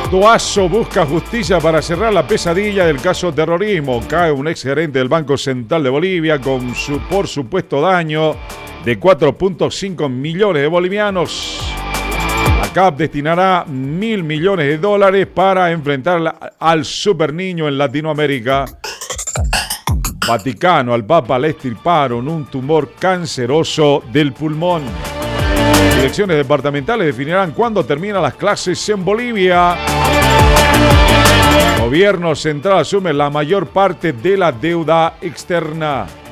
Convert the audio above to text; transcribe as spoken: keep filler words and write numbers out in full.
Doazo busca justicia para cerrar la pesadilla del caso terrorismo. Cae un exgerente del Banco Central de Bolivia con su, por supuesto daño de cuatro punto cinco millones de bolivianos. La C A P destinará mil millones de dólares para enfrentar al superniño en Latinoamérica. Vaticano, al Papa le extirparon un tumor canceroso del pulmón. Direcciones departamentales definirán cuándo terminan las clases en Bolivia. El gobierno central asume la mayor parte de la deuda externa.